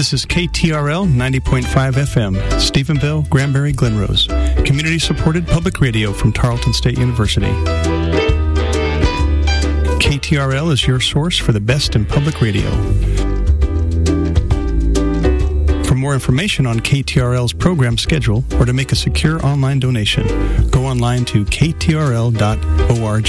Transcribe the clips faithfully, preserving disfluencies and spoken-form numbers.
This is K T R L ninety point five F M, Stephenville, Granbury, Glenrose. Community-supported public radio from Tarleton State University. K T R L is your source for the best in public radio. For more information on K T R L's program schedule or to make a secure online donation, go online to k t r l dot org.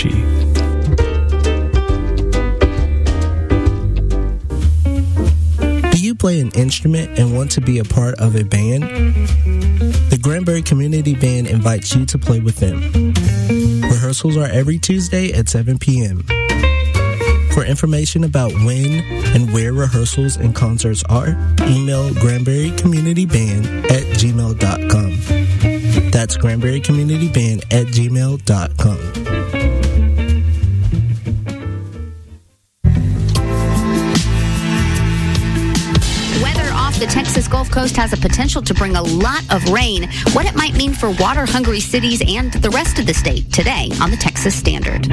Do you play an instrument and want to be a part of a band? The Granbury Community Band invites you to play with them. Rehearsals are every Tuesday at seven p.m. For information about when and where rehearsals and concerts are, email granbury community band at gmail dot com. That's granbury community band at gmail dot com. The Texas Gulf Coast has a potential to bring a lot of rain. What it might mean for water-hungry cities and the rest of the state today on the Texas Standard.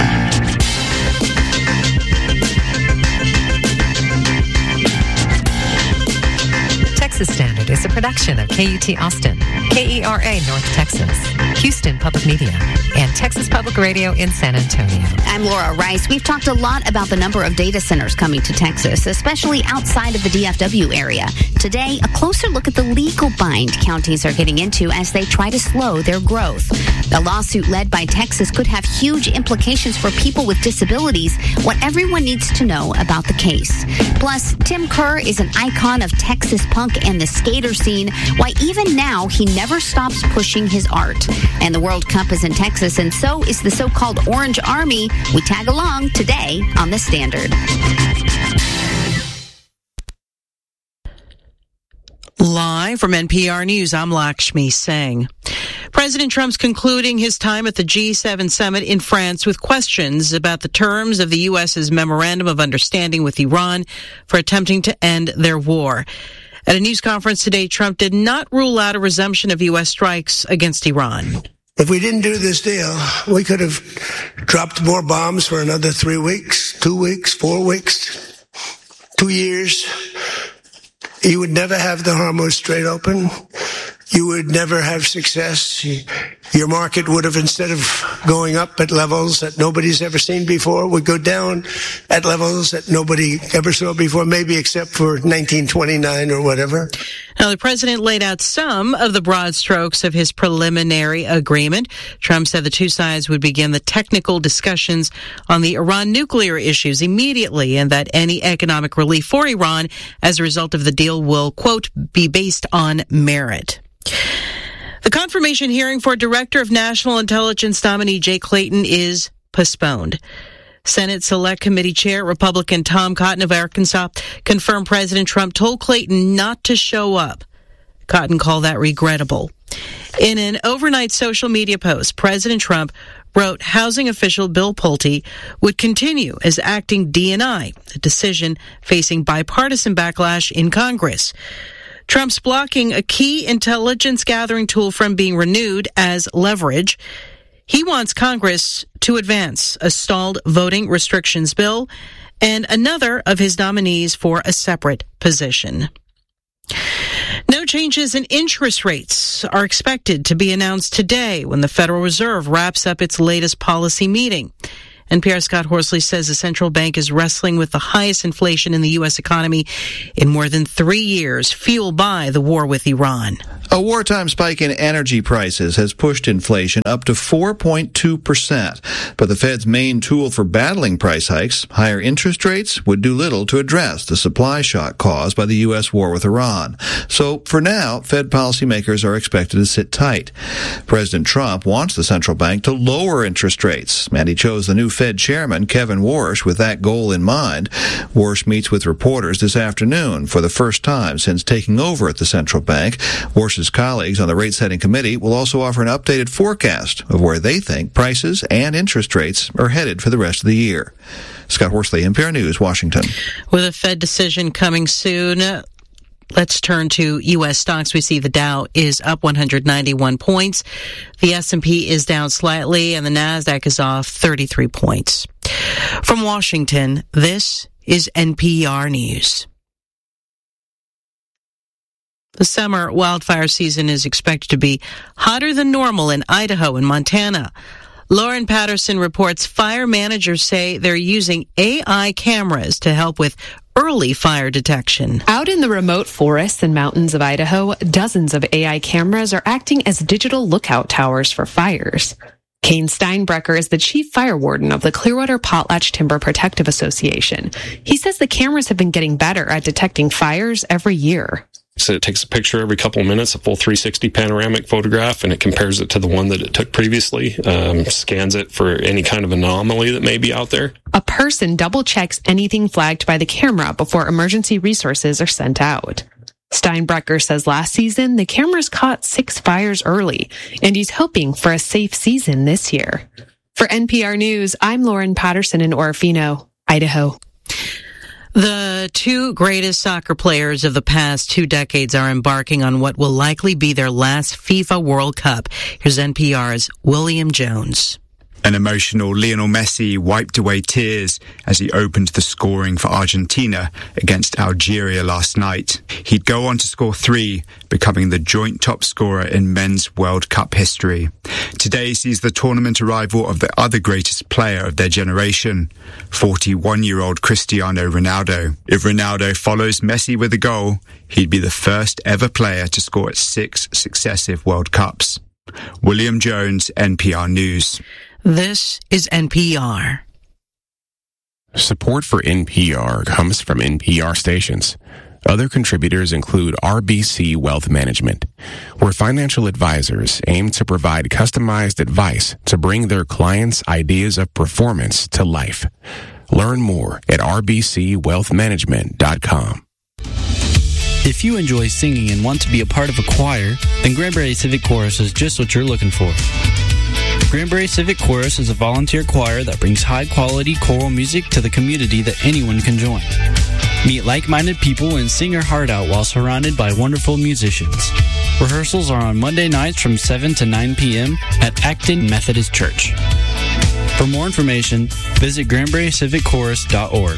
Texas Standard is a production of K U T Austin, K E R A North Texas, Houston Public Media, and Texas Public Radio in San Antonio. I'm Laura Rice. We've talked a lot about the number of data centers coming to Texas, especially outside of the D F W area. Today, a closer look at the legal bind counties are getting into as they try to slow their growth. The lawsuit led by Texas could have huge implications for people with disabilities. What everyone needs to know about the case. Plus, Tim Kerr is an icon of Texas punk and the skater scene, why even now he never stops pushing his art. And the World Cup is in Texas, and so is the so-called Orange Army. We tag along today on The Standard. Live from N P R News, I'm Lakshmi Singh. President Trump's concluding his time at the G seven summit in France with questions about the terms of the U S's Memorandum of Understanding with Iran for attempting to end their war. At a news conference today, Trump did not rule out a resumption of U S strikes against Iran. If we didn't do this deal, we could have dropped more bombs for another three weeks, two weeks, four weeks, two years. You would never have the Hormuz Strait open. You would never have success. Your market would have, instead of going up at levels that nobody's ever seen before, would go down at levels that nobody ever saw before, maybe except for nineteen twenty-nine or whatever. Now, the president laid out some of the broad strokes of his preliminary agreement. Trump said the two sides would begin the technical discussions on the Iran nuclear issues immediately, and that any economic relief for Iran as a result of the deal will, quote, be based on merit. The confirmation hearing for Director of National Intelligence nominee Jay Clayton is postponed. Senate Select Committee Chair Republican Tom Cotton of Arkansas confirmed President Trump told Clayton not to show up. Cotton called that regrettable. In an overnight social media post, President Trump wrote housing official Bill Pulte would continue as acting D N I, a decision facing bipartisan backlash in Congress. Trump's blocking a key intelligence gathering tool from being renewed as leverage. He wants Congress to advance a stalled voting restrictions bill and another of his nominees for a separate position. No changes in interest rates are expected to be announced today when the Federal Reserve wraps up its latest policy meeting. N P R's Scott Horsley says the central bank is wrestling with the highest inflation in the U S economy in more than three years, fueled by the war with Iran. A wartime spike in energy prices has pushed inflation up to four point two percent. But the Fed's main tool for battling price hikes, higher interest rates, would do little to address the supply shock caused by the U S war with Iran. So, for now, Fed policymakers are expected to sit tight. President Trump wants the central bank to lower interest rates, and he chose the new Fed chairman, Kevin Warsh, with that goal in mind. Warsh meets with reporters this afternoon for the first time since taking over at the central bank. Warsh's colleagues on the rate-setting committee will also offer an updated forecast of where they think prices and interest rates are headed for the rest of the year. Scott Horsley, N P R News, Washington. With a Fed decision coming soon, let's turn to U S stocks. We see the Dow is up one hundred ninety-one points. The S and P is down slightly, and the NASDAQ is off thirty-three points. From Washington, this is N P R News. The summer wildfire season is expected to be hotter than normal in Idaho and Montana. Lauren Patterson reports fire managers say they're using A I cameras to help with early fire detection. Out in the remote forests and mountains of Idaho, dozens of A I cameras are acting as digital lookout towers for fires. Kane Steinbrecher is the chief fire warden of the Clearwater Potlatch Timber Protective Association. He says the cameras have been getting better at detecting fires every year. So it takes a picture every couple of minutes, a full three sixty panoramic photograph, and it compares it to the one that it took previously, um, scans it for any kind of anomaly that may be out there. A person double checks anything flagged by the camera before emergency resources are sent out. Steinbrecher says last season, the cameras caught six fires early, and he's hoping for a safe season this year. For N P R News, I'm Lauren Patterson in Orofino, Idaho. The two greatest soccer players of the past two decades are embarking on what will likely be their last FIFA World Cup. Here's N P R's William Jones. An emotional Lionel Messi wiped away tears as he opened the scoring for Argentina against Algeria last night. He'd go on to score three, becoming the joint top scorer in men's World Cup history. Today sees the tournament arrival of the other greatest player of their generation, forty-one-year-old Cristiano Ronaldo. If Ronaldo follows Messi with a goal, he'd be the first ever player to score at six successive World Cups. William Jones, N P R News. This is N P R. Support for N P R comes from N P R stations. Other contributors include R B C Wealth Management, where financial advisors aim to provide customized advice to bring their clients' ideas of performance to life. Learn more at r b c wealth management dot com. If you enjoy singing and want to be a part of a choir, then Granbury Civic Chorus is just what you're looking for. Granbury Civic Chorus is a volunteer choir that brings high-quality choral music to the community that anyone can join. Meet like-minded people and sing your heart out while surrounded by wonderful musicians. Rehearsals are on Monday nights from seven to nine p.m. at Acton Methodist Church. For more information, visit granbury civic chorus dot org.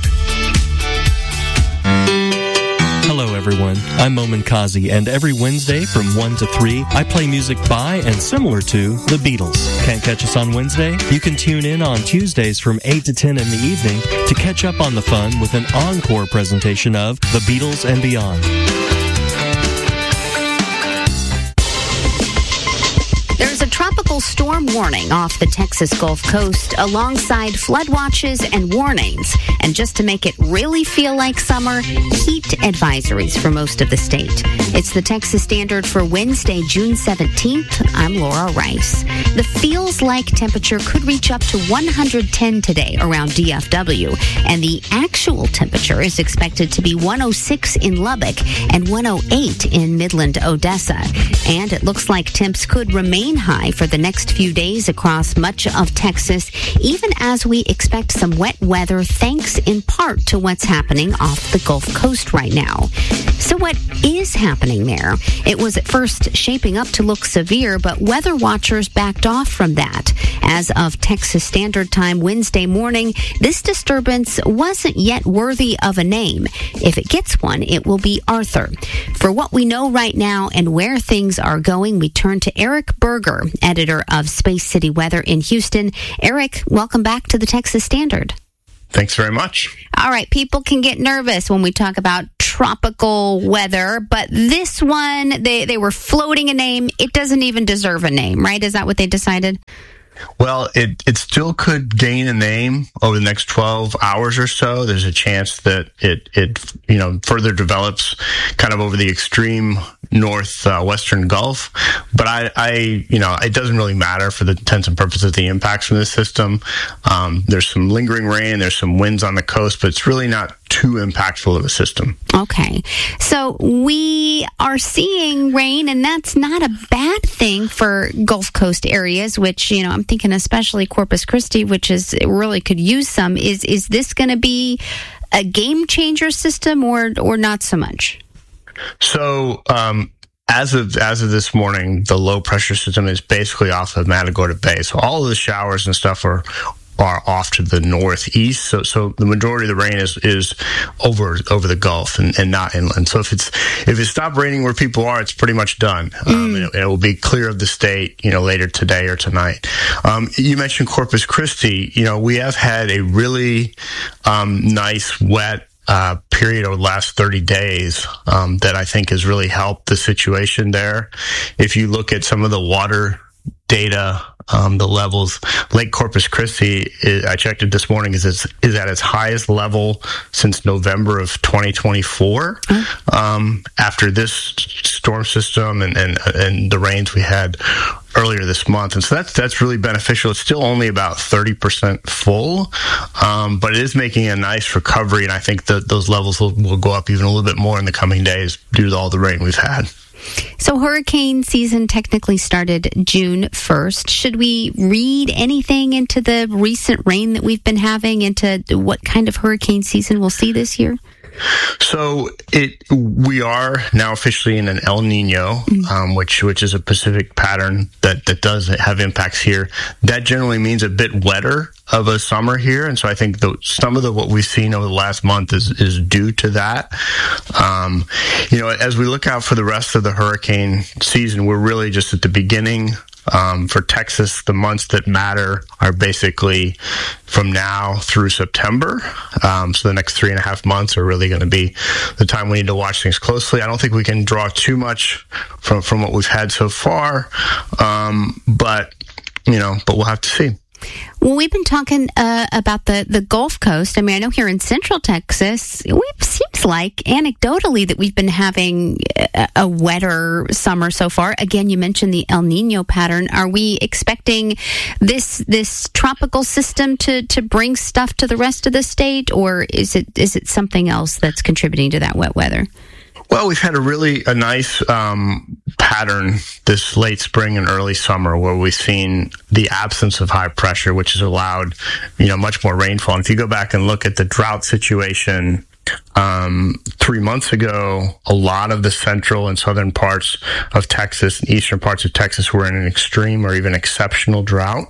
Hello everyone, I'm Momin Kazi, and every Wednesday from one to three, I play music by and similar to the Beatles. Can't catch us on Wednesday? You can tune in on Tuesdays from eight to ten in the evening to catch up on the fun with an encore presentation of The Beatles and Beyond. There's a tropical storm warning off the Texas Gulf Coast alongside flood watches and warnings. And just to make it really feel like summer, heat advisories for most of the state. It's the Texas Standard for Wednesday, June seventeenth. I'm Laura Rice. The feels like temperature could reach up to one hundred ten today around D F W. And the actual temperature is expected to be one oh six in Lubbock and one oh eight in Midland, Odessa. And it looks like temps could remain high for the next few days across much of Texas, even as we expect some wet weather thanks in part to what's happening off the Gulf Coast right now. So what is happening there? It was at first shaping up to look severe, but weather watchers backed off from that. As of Texas Standard Time Wednesday morning, this disturbance wasn't yet worthy of a name. If it gets one, it will be Arthur. For what we know right now and where things are going, we turn to Eric Berger, editor of Space City Weather in Houston. Eric, welcome back to the Texas Standard. Thanks very much. All right, people can get nervous when we talk about tropical weather, but this one, they, they were floating a name. It doesn't even deserve a name, right? Is that what they decided? Well, it, it still could gain a name over the next twelve hours or so. There's a chance that it, it you know, further develops kind of over the extreme north uh, western Gulf. But I, I, you know, it doesn't really matter for the intents and purposes of the impacts from this system. Um, there's some lingering rain, there's some winds on the coast, but it's really not too impactful of a system. Okay. So we are seeing rain, and that's not a bad thing for Gulf Coast areas, which, you know, I'm thinking especially Corpus Christi, which is really could use some. Is is this going to be a game changer system or or not so much? So, um, As of as of this morning, the low pressure system is basically off of Matagorda Bay. So all of the showers and stuff are are off to the northeast. So, so the majority of the rain is, is over, over the Gulf and, and not inland. So if it's, if it stopped raining where people are, it's pretty much done. Mm. Um, and it, it will be clear of the state, you know, later today or tonight. Um, you mentioned Corpus Christi. You know, we have had a really, um, nice, wet, Uh, period over the last thirty days um, that I think has really helped the situation there. If you look at some of the water data, um, the levels, Lake Corpus Christi, is, I checked it this morning, is its, is at its highest level since November of twenty twenty-four. Mm-hmm. Um, after this storm system and, and and the rains we had earlier this month. And so that's that's really beneficial. It's still only about thirty percent full, um, but it is making a nice recovery, and I think that those levels will, will go up even a little bit more in the coming days due to all the rain we've had. So hurricane season technically started June first. Should we read anything into the recent rain that we've been having into what kind of hurricane season we'll see this year? So it we are now officially in an El Nino, um, which which is a Pacific pattern that, that does have impacts here. That generally means a bit wetter of a summer here, and so I think the, some of the what we've seen over the last month is is due to that. Um, you know, as we look out for the rest of the hurricane season, we're really just at the beginning. Um, for Texas, the months that matter are basically from now through September. Um, so the next three and a half months are really going to be the time we need to watch things closely. I don't think we can draw too much from, from what we've had so far. Um, but, you know, but we'll have to see. Well, we've been talking uh, about the, the Gulf Coast. I mean, I know here in Central Texas, it seems like anecdotally that we've been having a, a wetter summer so far. Again, you mentioned the El Nino pattern. Are we expecting this this tropical system to, to bring stuff to the rest of the state, or is it is it something else that's contributing to that wet weather? Well, we've had a really a nice um, pattern this late spring and early summer where we've seen the absence of high pressure, which has allowed, you know, much more rainfall. And if you go back and look at the drought situation um, three months ago, a lot of the central and southern parts of Texas and eastern parts of Texas were in an extreme or even exceptional drought,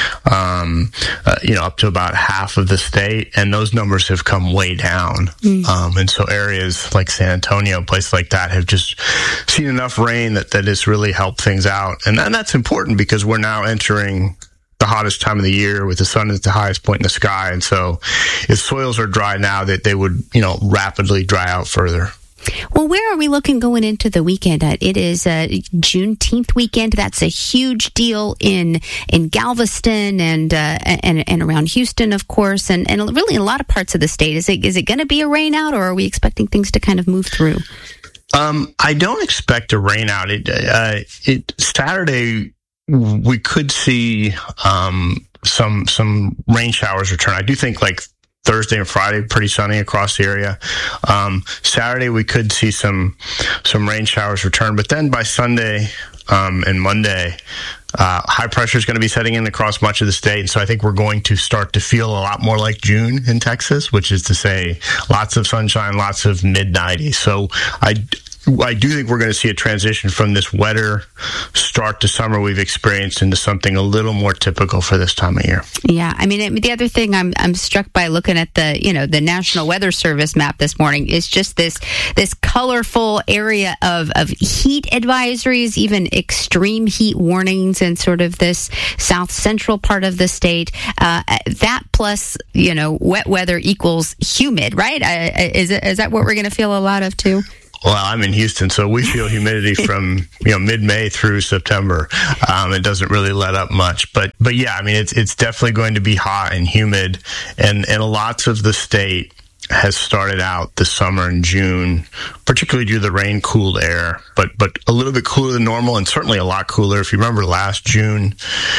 um, uh, you know, up to about half of the state. And those numbers have come way down. Mm. Um, and so areas like San Antonio, places like that have just seen enough rain that, that has really helped things out. And, and that's important because we're now entering the hottest time of the year with the sun at the highest point in the sky. And so if soils are dry now, that they would, you know, rapidly dry out further. Well, where are we looking going into the weekend? It is a Juneteenth weekend. That's a huge deal in in Galveston and uh, and and around Houston, of course, and, and really in a lot of parts of the state. Is it is it going to be a rain out, or are we expecting things to kind of move through? Um, I don't expect a rain out. It, uh, it Saturday we could see um, some some rain showers return. I do think like Thursday and Friday, pretty sunny across the area. Um, Saturday, we could see some some rain showers return, but then by Sunday um, and Monday, uh, high pressure is going to be setting in across much of the state. And so I think we're going to start to feel a lot more like June in Texas, which is to say lots of sunshine, lots of mid nineties. So I I do think we're going to see a transition from this wetter start to summer we've experienced into something a little more typical for this time of year. Yeah, I mean, it, the other thing I'm I'm struck by looking at the you know the National Weather Service map this morning is just this this colorful area of of heat advisories, even extreme heat warnings, in sort of this south central part of the state. Uh, that plus you know wet weather equals humid, right? I, is it, is that what we're going to feel a lot of too? Well, I'm in Houston, so we feel humidity from you know mid-May through September. Um, it doesn't really let up much, but but yeah, I mean it's it's definitely going to be hot and humid, and and lots of the state has started out the summer in June, particularly due to the rain-cooled air, but but a little bit cooler than normal, and certainly a lot cooler. If you remember last June,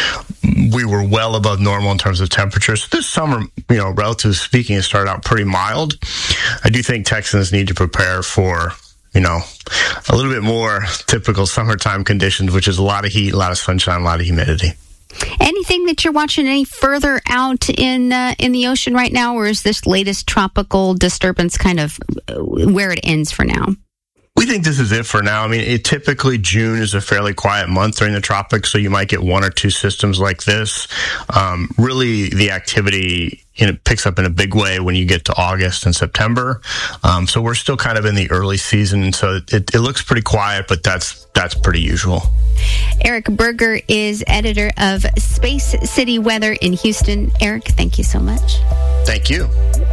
we were well above normal in terms of temperatures. This summer, you know, relatively speaking, it started out pretty mild. I do think Texans need to prepare for you know, a little bit more typical summertime conditions, which is a lot of heat, a lot of sunshine, a lot of humidity. Anything that you're watching any further out in uh, in the ocean right now, or is this latest tropical disturbance kind of where it ends for now? We think this is it for now. I mean, it, typically June is a fairly quiet month during the tropics, so you might get one or two systems like this. Um, really, the activity you know, picks up in a big way when you get to August and September. Um, so we're still kind of in the early season, so it, it looks pretty quiet, but that's that's pretty usual. Eric Berger is editor of Space City Weather in Houston. Eric, thank you so much. Thank you.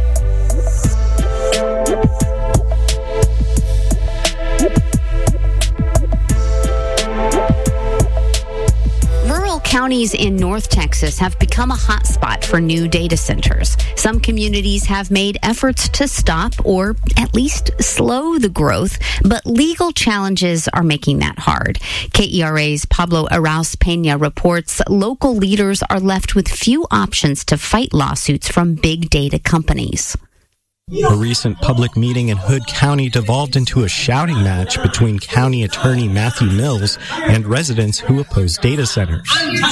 Counties in North Texas have become a hotspot for new data centers. Some communities have made efforts to stop or at least slow the growth, but legal challenges are making that hard. K E R A's Pablo Arauz Peña reports local leaders are left with few options to fight lawsuits from big data companies. A recent public meeting in Hood County devolved into a shouting match between County Attorney Matthew Mills and residents who oppose data centers.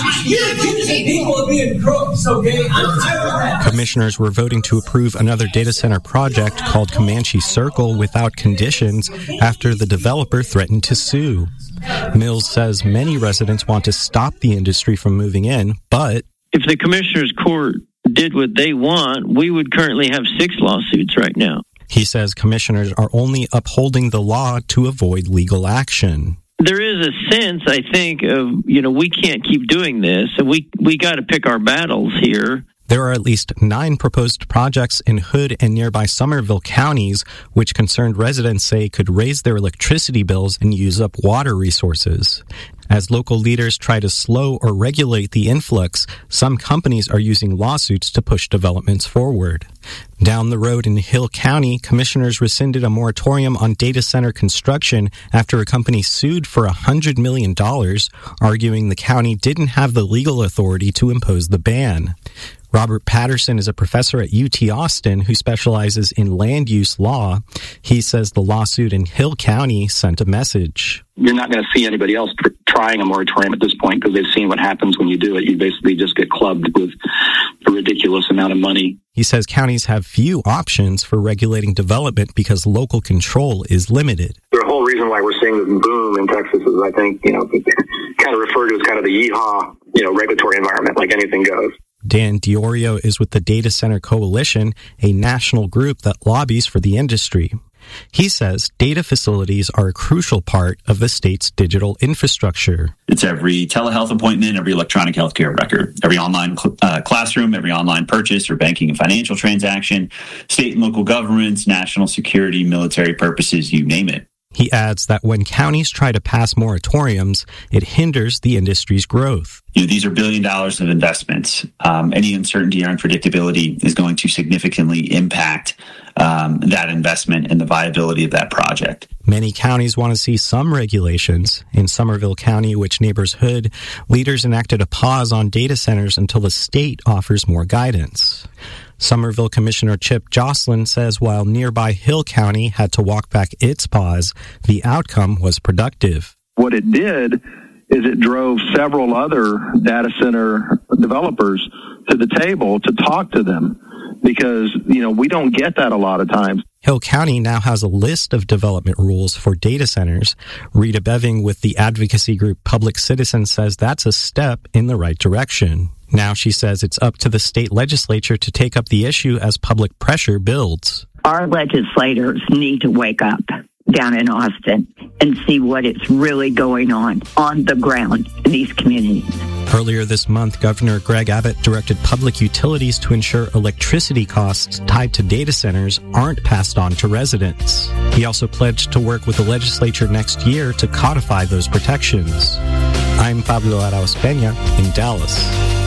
Commissioners were voting to approve another data center project called Comanche Circle without conditions after the developer threatened to sue. Mills says many residents want to stop the industry from moving in, but if the Commissioners Court did what they want, we would currently have six lawsuits right now. He says commissioners are only upholding the law to avoid legal action. There is a sense, I think, of, you know, we can't keep doing this, and we, we got to pick our battles here. There are at least nine proposed projects in Hood and nearby Somerville counties, which concerned residents say could raise their electricity bills and use up water resources. As local leaders try to slow or regulate the influx, some companies are using lawsuits to push developments forward. Down the road in Hill County, commissioners rescinded a moratorium on data center construction after a company sued for one hundred million dollars, arguing the county didn't have the legal authority to impose the ban. Robert Patterson is a professor at U T Austin who specializes in land use law. He says the lawsuit in Hill County sent a message. You're not going to see anybody else tr- trying a moratorium at this point because they've seen what happens when you do it. You basically just get clubbed with a ridiculous amount of money. He says counties have few options for regulating development because local control is limited. The whole reason why we're seeing this boom in Texas is, I think, you know, kind of referred to as kind of the yeehaw, you know, regulatory environment, like anything goes. Dan Diorio is with the Data Center Coalition, a national group that lobbies for the industry. He says data facilities are a crucial part of the state's digital infrastructure. It's every telehealth appointment, every electronic healthcare record, every online cl- uh, classroom, every online purchase or banking and financial transaction, state and local governments, national security, military purposes, you name it. He adds that when counties try to pass moratoriums, it hinders the industry's growth. You know, these are billion dollars of investments. Um, any uncertainty or unpredictability is going to significantly impact um, that investment and the viability of that project. Many counties want to see some regulations. In Somerville County, which neighbors Hood, leaders enacted a pause on data centers until the state offers more guidance. Somerville Commissioner Chip Jocelyn says while nearby Hill County had to walk back its pause, the outcome was productive. What it did is it drove several other data center developers to the table to talk to them because, you know, we don't get that a lot of times. Hill County now has a list of development rules for data centers. Rita Beving with the advocacy group Public Citizen says that's a step in the right direction. Now she says it's up to the state legislature to take up the issue as public pressure builds. Our legislators need to wake up down in Austin and see what is really going on on the ground in these communities. Earlier this month, Governor Greg Abbott directed public utilities to ensure electricity costs tied to data centers aren't passed on to residents. He also pledged to work with the legislature next year to codify those protections. I'm Pablo Arauz Peña in Dallas.